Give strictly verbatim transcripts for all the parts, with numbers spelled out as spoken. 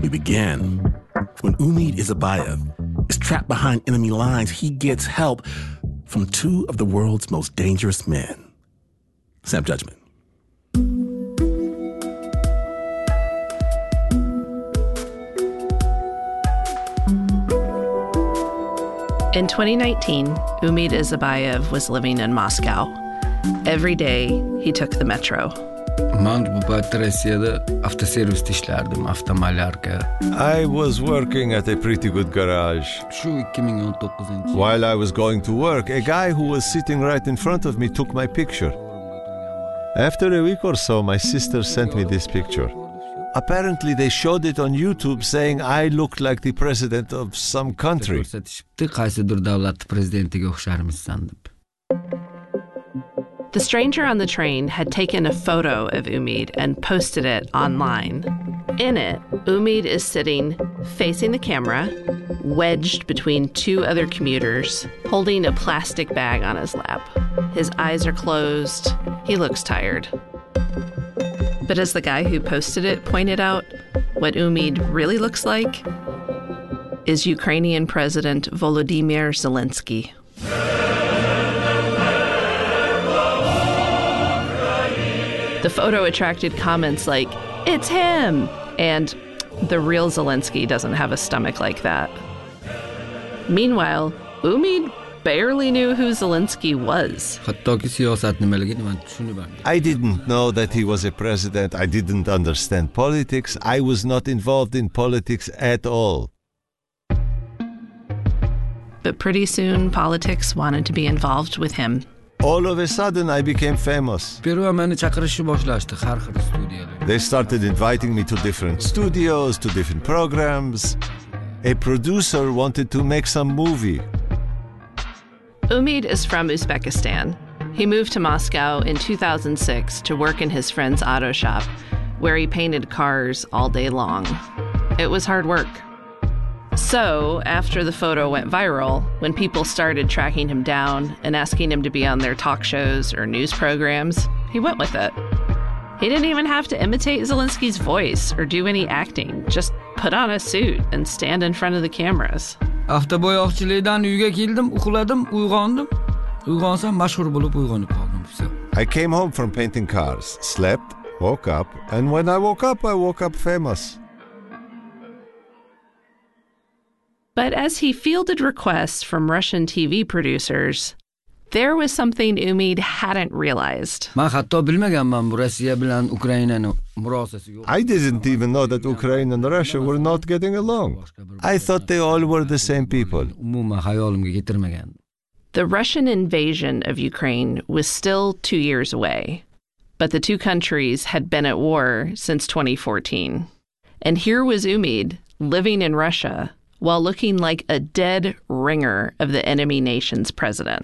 we begin. When Umid Isabayev is trapped behind enemy lines, he gets help from two of the world's most dangerous men. Sam Judgment. In twenty nineteen, Umid Isabayev was living in Moscow. Every day, he took the metro. I was working at a pretty good garage. While I was going to work, a guy who was sitting right in front of me took my picture. After a week or so, my sister sent me this picture. Apparently, they showed it on YouTube saying I looked like the president of some country. The stranger on the train had taken a photo of Umid and posted it online. In it, Umid is sitting facing the camera, wedged between two other commuters, holding a plastic bag on his lap. His eyes are closed. He looks tired. But as the guy who posted it pointed out, what Umid really looks like is Ukrainian President Volodymyr Zelensky. The photo attracted comments like, "It's him!" and "The real Zelensky doesn't have a stomach like that." Meanwhile, Umid barely knew who Zelensky was. I didn't know that he was a president. I didn't understand politics. I was not involved in politics at all. But pretty soon, politics wanted to be involved with him. All of a sudden, I became famous. They started inviting me to different studios, to different programs. A producer wanted to make some movie. Umid is from Uzbekistan. He moved to Moscow in two thousand six to work in his friend's auto shop, where he painted cars all day long. It was hard work. So, after the photo went viral, when people started tracking him down and asking him to be on their talk shows or news programs, he went with it. He didn't even have to imitate Zelensky's voice or do any acting, just put on a suit and stand in front of the cameras. I came home from painting cars, slept, woke up, and when I woke up, I woke up famous. But as he fielded requests from Russian T V producers, there was something Umid hadn't realized. I didn't even know that Ukraine and Russia were not getting along. I thought they all were the same people. The Russian invasion of Ukraine was still two years away, but the two countries had been at war since twenty fourteen. And here was Umid living in Russia, while looking like a dead ringer of the enemy nation's president.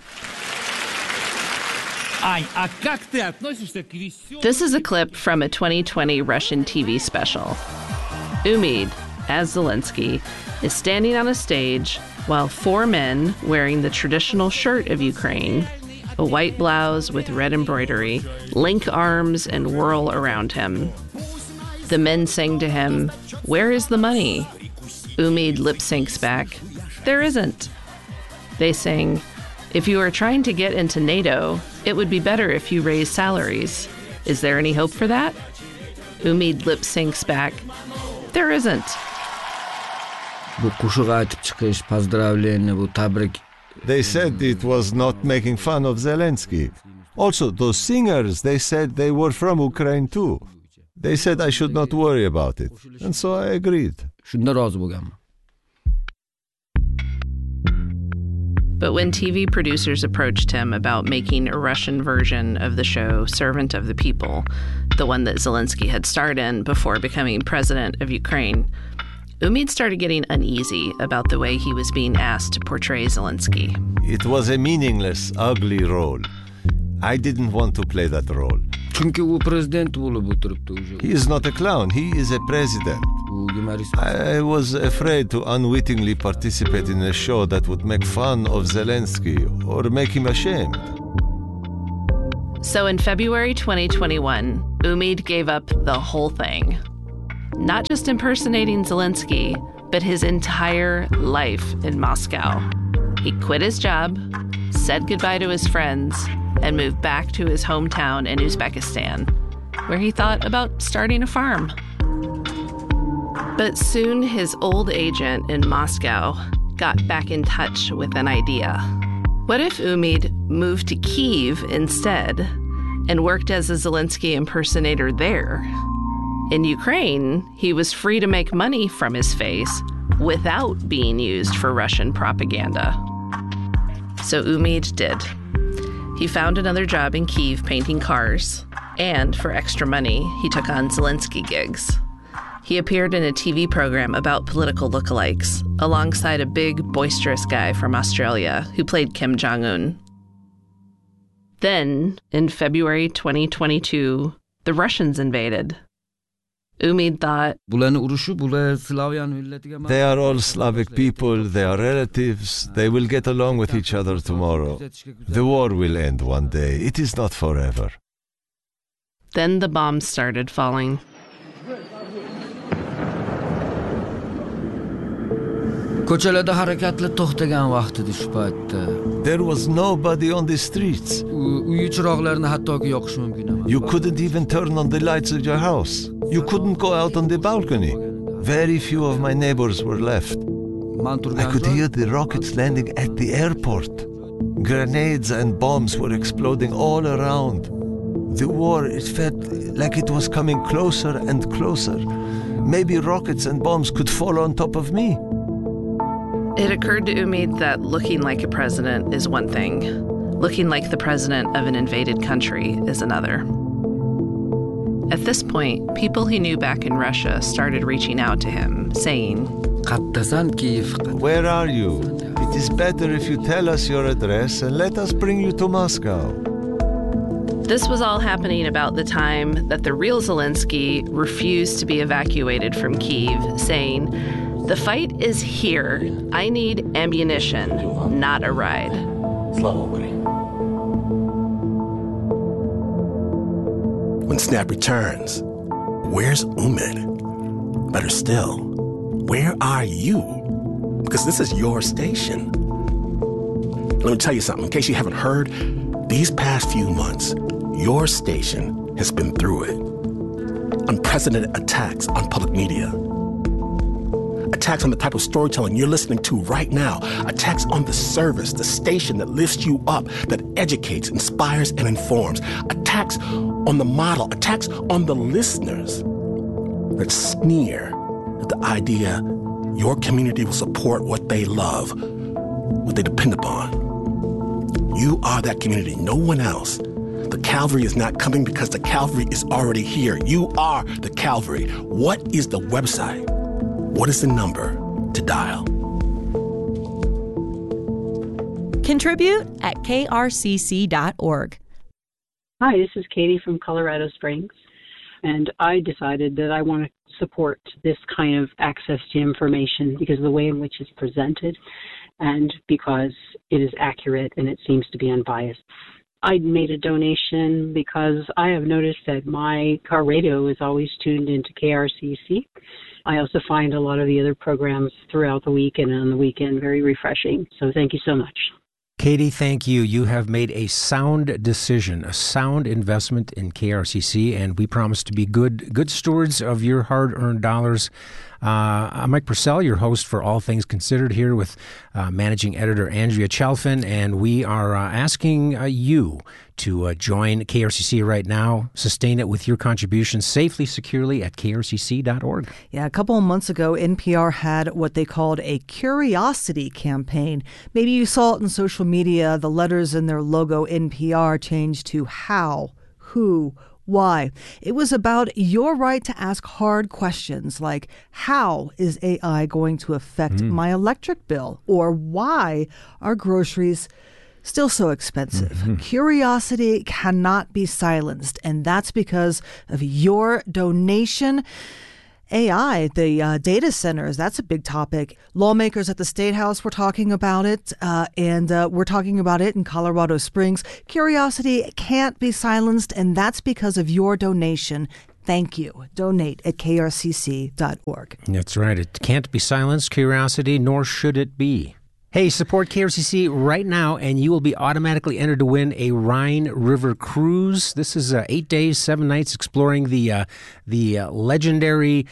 This is a clip from a twenty twenty Russian T V special. Umid, as Zelensky, is standing on a stage while four men wearing the traditional shirt of Ukraine, a white blouse with red embroidery, link arms and whirl around him. The men sing to him, "Where is the money?" Umid lip syncs back, "There isn't." They sing, "If you are trying to get into NATO, it would be better if you raise salaries. Is there any hope for that?" Umid lip syncs back, "There isn't." They said it was not making fun of Zelensky. Also, those singers, they said they were from Ukraine too. They said I should not worry about it, and so I agreed. But when T V producers approached him about making a Russian version of the show Servant of the People, the one that Zelensky had starred in before becoming president of Ukraine, Umid started getting uneasy about the way he was being asked to portray Zelensky. It was a meaningless, ugly role. I didn't want to play that role. He is not a clown, he is a president. I was afraid to unwittingly participate in a show that would make fun of Zelensky or make him ashamed. So in February twenty twenty-one, Umid gave up the whole thing. not just impersonating Zelensky, but his entire life in Moscow. He quit his job, said goodbye to his friends, and moved back to his hometown in Uzbekistan, where he thought about starting a farm. But soon his old agent in Moscow got back in touch with an idea. What if Umid moved to Kyiv instead and worked as a Zelensky impersonator there? In Ukraine, he was free to make money from his face without being used for Russian propaganda. So Umid did. He found another job in Kyiv painting cars, and for extra money, he took on Zelensky gigs. He appeared in a T V program about political lookalikes, alongside a big, boisterous guy from Australia who played Kim Jong-un. Then, in February twenty twenty-two, the Russians invaded. Umid thought, they are all Slavic people, they are relatives, they will get along with each other tomorrow. The war will end one day, it is not forever. Then the bombs started falling. Ko'chalarda harakatlar to'xtagan vaqtida shu paytda. There was nobody on the streets. Uy chiroqlarini hattoki yoqish mumkin emas. You couldn't even turn on the lights of your house. You couldn't go out on the balcony. Very few of my neighbors were left. I could hear the rockets landing at the airport. Grenades and bombs were exploding all around. The war, it felt like it was coming closer and closer. Maybe rockets and bombs could fall on top of me. It occurred to Umid that looking like a president is one thing. Looking like the president of an invaded country is another. At this point, people he knew back in Russia started reaching out to him, saying, Where are you? It is better if you tell us your address and let us bring you to Moscow. This was all happening about the time that the real Zelensky refused to be evacuated from Kyiv, saying, the fight is here. I need ammunition, not a ride. When Snap returns, where's Umid? Better still, where are you? Because this is your station. Let me tell you something, in case you haven't heard, these past few months, your station has been through it. Unprecedented attacks on public media. Attacks on the type of storytelling you're listening to right now. Attacks on the service, the station that lifts you up, that educates, inspires, and informs. Attacks on the model. Attacks on the listeners that sneer at the idea your community will support what they love, what they depend upon. You are that community, no one else. The Calvary is not coming because the Calvary is already here. You are the Calvary. What is the website? What is the number to dial? Contribute at K R C C dot org. Hi, this is Katie from Colorado Springs, and I decided that I want to support this kind of access to information because of the way in which it's presented and because it is accurate and it seems to be unbiased. I made a donation because I have noticed that my car radio is always tuned into K R C C. I also find a lot of the other programs throughout the week and on the weekend very refreshing. So thank you so much. Katie, thank you. You have made a sound decision, a sound investment in K R C C, and we promise to be good good stewards of your hard-earned dollars. Uh, I'm Mike Purcell, your host for All Things Considered, here with uh, managing editor Andrea Chalfin, and we are uh, asking uh, you to uh, join K R C C right now, sustain it with your contributions safely, securely at K R C C dot org. Yeah, a couple of months ago, N P R had what they called a curiosity campaign. Maybe you saw it in social media. The letters in their logo, N P R, changed to how, who, why. It was about your right to ask hard questions like, how is A I going to affect mm. my electric bill? Or why are groceries still so expensive? Mm-hmm. Curiosity cannot be silenced, and that's because of your donation. A I, the uh, data centers, that's a big topic. Lawmakers at the State House were talking about it, uh, and uh, we're talking about it in Colorado Springs. Curiosity can't be silenced, and that's because of your donation. Thank you. Donate at K R C C dot org. That's right. It can't be silenced curiosity, nor should it be. Hey, support K R C C right now, and you will be automatically entered to win a Rhine River cruise. This is uh, eight days, seven nights exploring the uh, the uh, legendary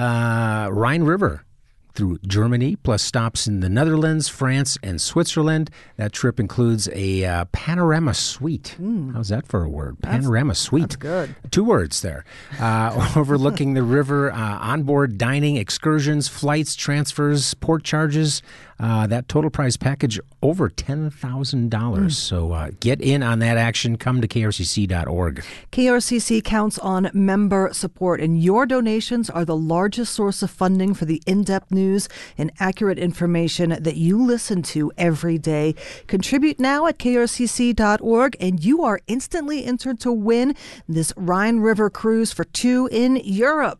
uh, Rhine River through Germany, plus stops in the Netherlands, France, and Switzerland. That trip includes a uh, panorama suite. Mm. How's that for a word? Panorama that's, suite. That's good. Two words there. Uh, overlooking the river, uh, onboard dining, excursions, flights, transfers, port charges. Uh, that total price package over ten thousand dollars. Mm. So uh, get in on that action. Come to K R C C dot org. K R C C counts on member support, and your donations are the largest source of funding for the in-depth news and accurate information that you listen to every day. Contribute now at K R C C dot org, and you are instantly entered to win this Rhine River cruise for two in Europe.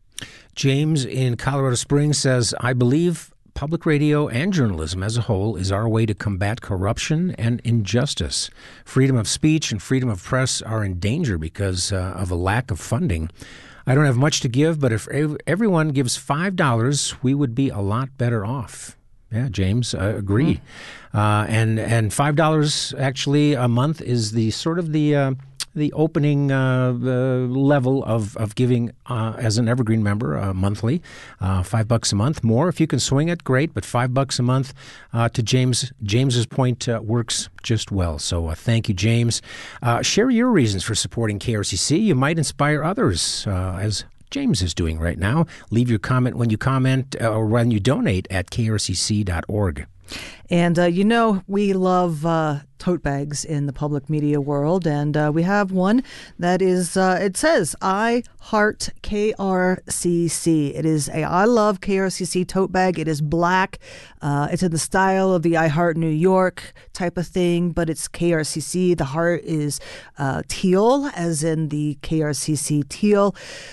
James in Colorado Springs says, I believe public radio and journalism as a whole is our way to combat corruption and injustice. Freedom of speech and freedom of press are in danger because uh, of a lack of funding. I don't have much to give, but if everyone gives five dollars, we would be a lot better off. Yeah, James, I agree. Mm-hmm. Uh, and and five dollars actually a month is the sort of the uh, the opening uh, uh, level of of giving uh, as an Evergreen member uh, monthly, uh, five bucks a month. More if you can swing it, great. But five bucks a month uh, to James James's point uh, works just well. So uh, thank you, James. Uh, share your reasons for supporting K R C C. You might inspire others uh, as James is doing right now. Leave your comment when you comment uh, or when you donate at K R C C dot org. And, uh, you know, we love uh, tote bags in the public media world, and uh, we have one that is, uh, it says, I heart K R C C. It is a I love K R C C tote bag. It is black. Uh, it's in the style of the I Heart New York type of thing, but it's K R C C. The heart is uh, teal, as in the K R C C teal.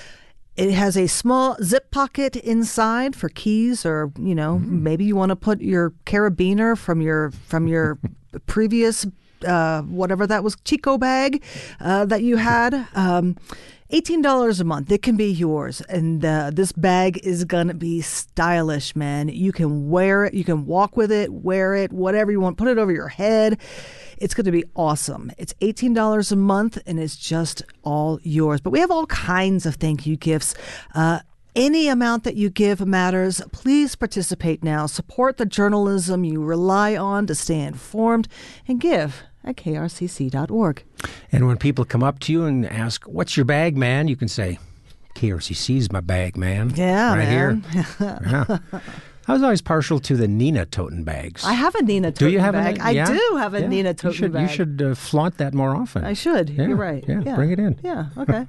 It has a small zip pocket inside for keys, or, you know, mm-hmm. maybe you want to put your carabiner from your from your previous, uh, whatever that was, Chico bag uh, that you had. Um, eighteen dollars a month. It can be yours. And uh, this bag is going to be stylish, man. You can wear it. You can walk with it, wear it, whatever you want. Put it over your head. It's going to be awesome. It's eighteen dollars a month, and it's just all yours. But we have all kinds of thank you gifts. Uh, any amount that you give matters. Please participate now. Support the journalism you rely on to stay informed, and give at K R C C dot org. And when people come up to you and ask, what's your bag, man? You can say, K R C C's my bag, man. Yeah, right man. Here. Yeah. I was always partial to the Nina toten bags. I have a Nina toten bag. Do you have bag. a, yeah? I do have a yeah. Nina toten you should, bag. You should uh, flaunt that more often. I should. Yeah. You're right. Yeah. yeah, bring it in. Yeah, okay.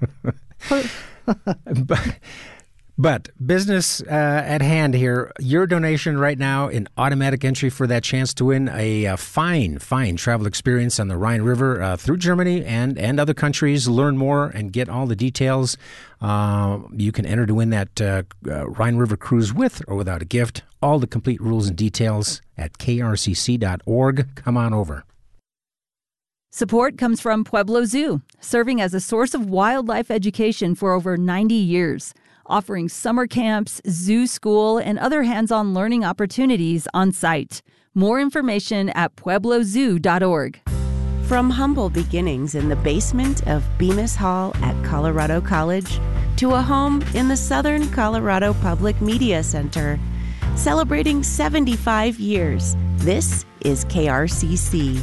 but, but business uh, at hand here. Your donation right now, an automatic entry for that chance to win a, a fine, fine travel experience on the Rhine River uh, through Germany and, and other countries. Learn more and get all the details. Uh, you can enter to win that uh, uh, Rhine River cruise with or without a gift. All the complete rules and details at K R C C dot org. Come on over. Support comes from Pueblo Zoo, serving as a source of wildlife education for over ninety years, offering summer camps, zoo school, and other hands-on learning opportunities on site. More information at Pueblo Zoo dot org. From humble beginnings in the basement of Bemis Hall at Colorado College to a home in the Southern Colorado Public Media Center, celebrating seventy-five years, this is K R C C.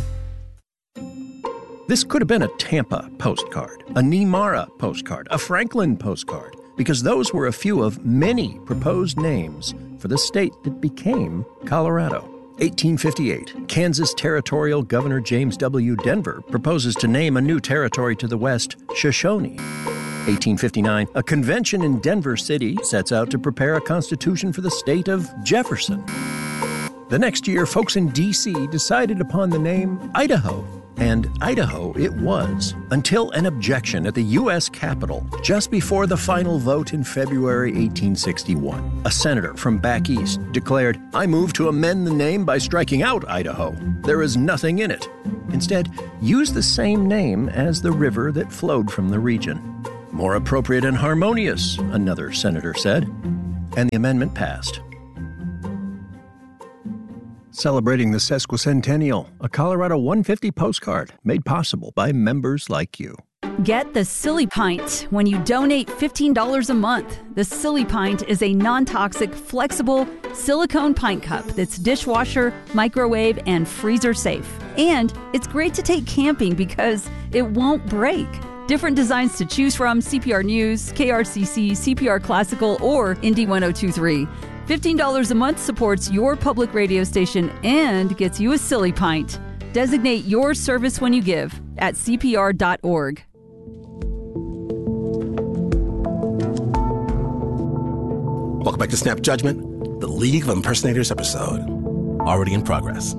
This could have been a Tampa postcard, a Nemara postcard, a Franklin postcard, because those were a few of many proposed names for the state that became Colorado. eighteen fifty-eight, Kansas Territorial Governor James W. Denver proposes to name a new territory to the west, Shoshone. eighteen fifty-nine, a convention in Denver City sets out to prepare a constitution for the state of Jefferson. The next year, folks in D C decided upon the name Idaho. And Idaho it was, until an objection at the U S Capitol just before the final vote in February eighteen sixty-one. A senator from back east declared, I move to amend the name by striking out Idaho. There is nothing in it. Instead, use the same name as the river that flowed from the region. more appropriate and harmonious, another senator said. And the amendment passed. Celebrating the sesquicentennial, a Colorado one fifty postcard made possible by members like you. Get the Silly Pint when you donate fifteen dollars a month. The Silly Pint is a non-toxic, flexible silicone pint cup that's dishwasher, microwave, and freezer safe. And it's great to take camping because it won't break. Different designs to choose from: C P R News, K R C C, C P R Classical, or Indy ten twenty-three. fifteen dollars a month supports your public radio station and gets you a Silly Pint. Designate your service when you give at C P R dot org. Welcome back to Snap Judgment, the League of Impersonators episode. Already in progress.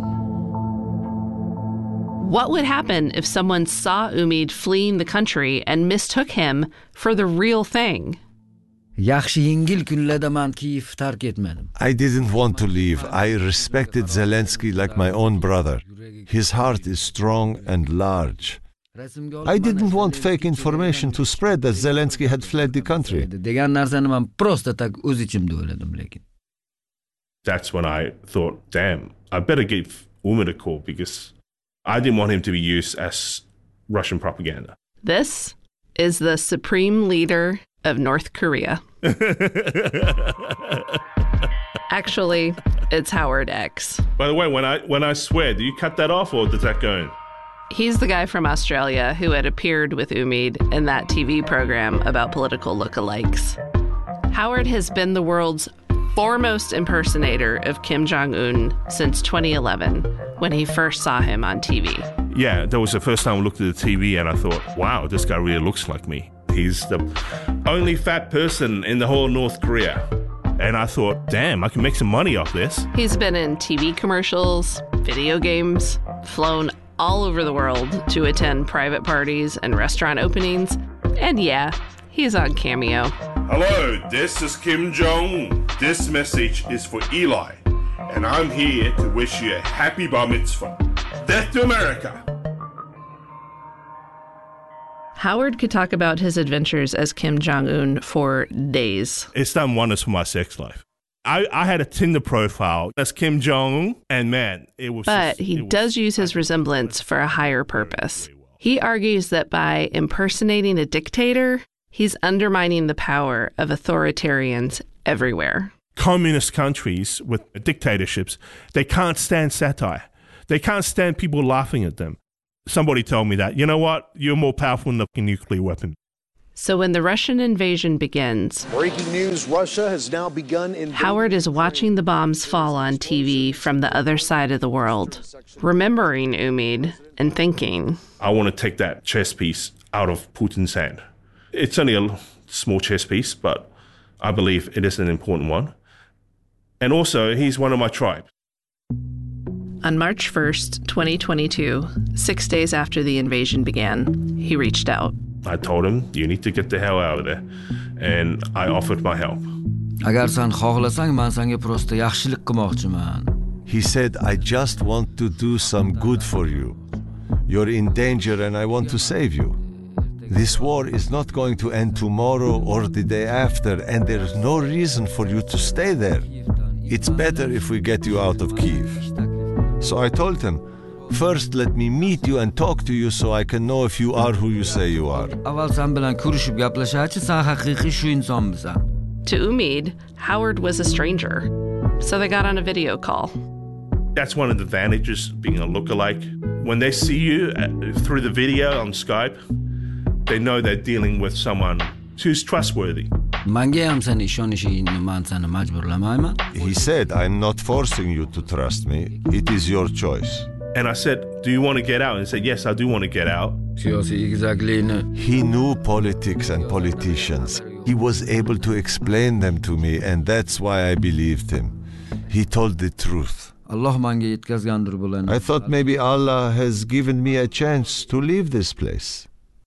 What would happen if someone saw Umid fleeing the country and mistook him for the real thing? I didn't want to leave. I respected Zelensky like my own brother. His heart is strong and large. I didn't want fake information to spread that Zelensky had fled the country. That's when I thought, damn, I better give Umid a call because I didn't want him to be used as Russian propaganda. This is the supreme leader of North Korea. Actually, it's Howard X. By the way, when I when I swear, do you cut that off or does that go in? He's the guy from Australia who had appeared with Umid in that T V program about political lookalikes. Howard has been the world's foremost impersonator of Kim Jong-un since twenty eleven, when he first saw him on T V. Yeah, that was the first time I looked at the T V and I thought, wow, this guy really looks like me. He's the only fat person in the whole North Korea. And I thought, damn, I can make some money off this. He's been in T V commercials, video games, flown all over the world to attend private parties and restaurant openings. And yeah, he's on Cameo. Hello, this is Kim Jong. This message is for Eli, and I'm here to wish you a happy bar mitzvah. Death to America! Howard could talk about his adventures as Kim Jong-un for days. It's done wonders for my sex life. I, I had a Tinder profile as Kim Jong-un, and man, it was... But just, he was, does use his resemblance for a higher purpose. He argues that by impersonating a dictator, he's undermining the power of authoritarians everywhere. Communist countries with dictatorships, they can't stand satire. They can't stand people laughing at them. Somebody told me that, you know what, you're more powerful than a nuclear weapon. So when the Russian invasion begins, breaking news, Russia has now begun invading. Howard is watching the bombs fall on T V from the other side of the world, remembering Umid and thinking, I want to take that chess piece out of Putin's hand. It's only a small chess piece, but I believe it is an important one. And also, he's one of my tribe. On March first, twenty twenty-two, six days after the invasion began, he reached out. I told him, you need to get the hell out of there. And I offered my help. He said, I just want to do some good for you. You're in danger and I want to save you. This war is not going to end tomorrow or the day after, and there's no reason for you to stay there. It's better if we get you out of Kyiv. So I told him, first let me meet you and talk to you so I can know if you are who you say you are. To Umid, Howard was a stranger, so they got on a video call. That's one of the advantages of being a lookalike. When they see you through the video on Skype, they know they're dealing with someone who's trustworthy. He said, I'm not forcing you to trust me. It is your choice. And I said, do you want to get out? And he said, yes, I do want to get out. He knew politics and politicians. He was able to explain them to me, and that's why I believed him. He told the truth. I thought maybe Allah has given me a chance to leave this place.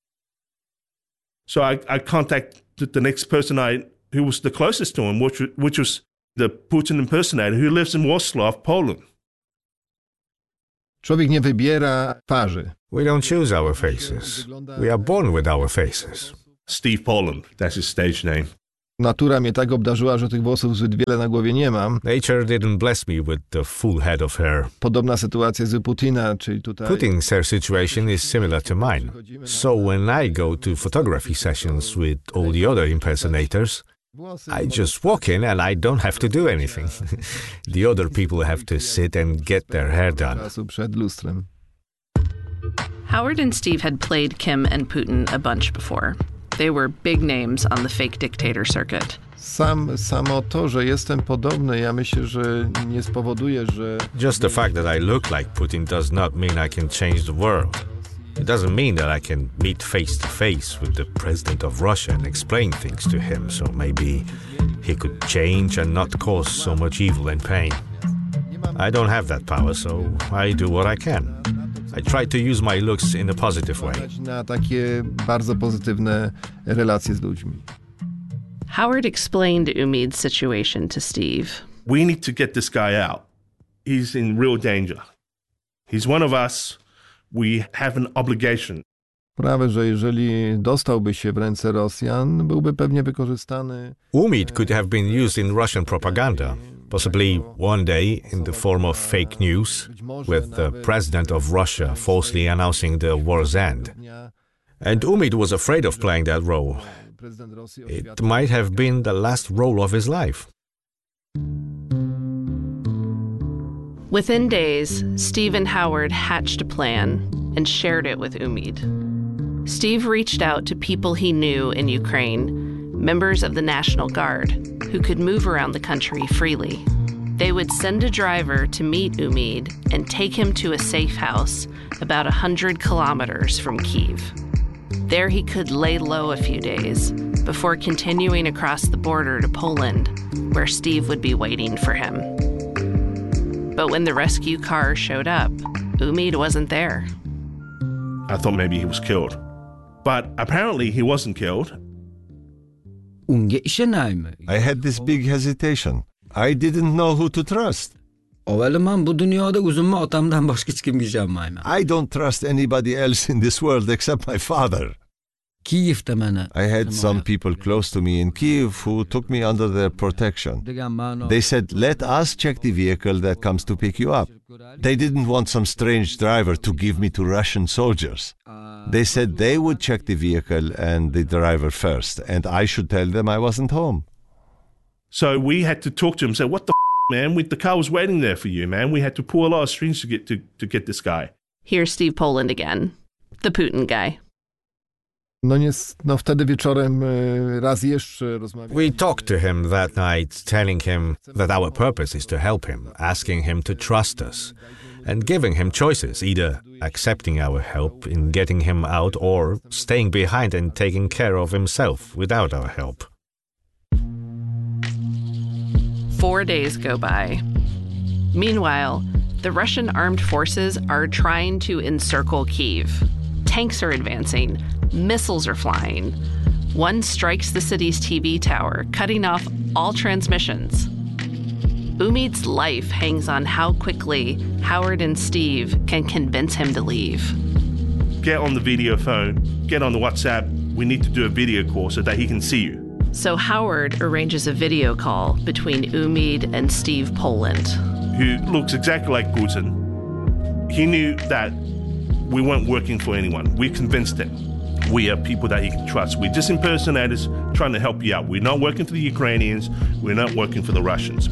So I, I contacted the next person I who was the closest to him, which, which was the Putin impersonator who lives in Warsaw, Poland. Człowiek nie wybiera twarzy. We don't choose our faces. We are born with our faces. Steve Poland, that's his stage name. Natura mnie tak obdarzyła, że tych włosów zbyt wiele na głowie nie mam. Nature didn't bless me with the full head of hair. Podobna sytuacja z Putina, czyli tutaj... Putin's hair situation is similar to mine. So when I go to photography sessions with all the other impersonators, I just walk in and I don't have to do anything. The other people have to sit and get their hair done. Przed lustrem. Howard and Steve had played Kim and Putin a bunch before. They were big names on the fake dictator circuit. Sam, samo to, że jestem podobny, ja myślę, że nie spowoduje, że... Just the fact that I look like Putin does not mean I can change the world. It doesn't mean that I can meet face to face with the president of Russia and explain things to him, so maybe he could change and not cause so much evil and pain. I don't have that power, so I do what I can. I try to use my looks in a positive way. Na takie bardzo pozytywne relacje z ludźmi. Howard explained Umid's situation to Steve. We need to get this guy out. He's in real danger. He's one of us. We have an obligation. Prawe, że jeżeli dostałby się w ręce Rosjan, byłby pewnie wykorzystany. Umid could have been used in Russian propaganda, possibly one day in the form of fake news, with the president of Russia falsely announcing the war's end. And Umid was afraid of playing that role. It might have been the last role of his life. Within days, Steve and Howard hatched a plan and shared it with Umid. Steve reached out to people he knew in Ukraine, members of the National Guard, who could move around the country freely. They would send a driver to meet Umid and take him to a safe house about one hundred kilometers from Kyiv. There he could lay low a few days before continuing across the border to Poland, where Steve would be waiting for him. But when the rescue car showed up, Umid wasn't there. I thought maybe he was killed. But apparently he wasn't killed. I had this big hesitation. I didn't know who to trust. I don't trust anybody else in this world except my father. I had some people close to me in Kyiv who took me under their protection. They said, let us check the vehicle that comes to pick you up. They didn't want some strange driver to give me to Russian soldiers. They said they would check the vehicle and the driver first, and I should tell them I wasn't home. So we had to talk to him and say, what the f***, man? We, the car was waiting there for you, man. We had to pull a lot of strings to get to, to get this guy. Here's Steve Poland again, the Putin guy. No nie, no wtedy wieczorem raz jeszcze rozmawialiśmy. We talked to him that night, telling him that our purpose is to help him, asking him to trust us, and giving him choices, either accepting our help in getting him out or staying behind and taking care of himself without our help. Four days go by. Meanwhile, the Russian armed forces are trying to encircle Kyiv. Tanks are advancing, missiles are flying. One strikes the city's T V tower, cutting off all transmissions. Umid's life hangs on how quickly Howard and Steve can convince him to leave. Get on the video phone, get on the WhatsApp. We need to do a video call so that he can see you. So Howard arranges a video call between Umid and Steve Poland, who looks exactly like Putin. He knew that we weren't working for anyone. We convinced him. We are people that he can trust. We're just impersonators trying to help you out. We're not working for the Ukrainians. We're not working for the Russians.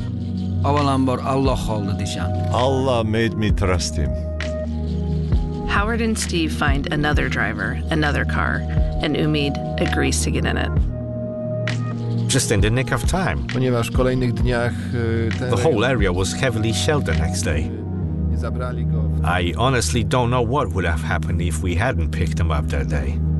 Allah made me trust him. Howard and Steve find another driver, another car, and Umid agrees to get in it. Just in the nick of time. Ponieważ w kolejnych dniach the whole area was heavily shelled the next day. I honestly don't know what would have happened if we hadn't picked him up that day.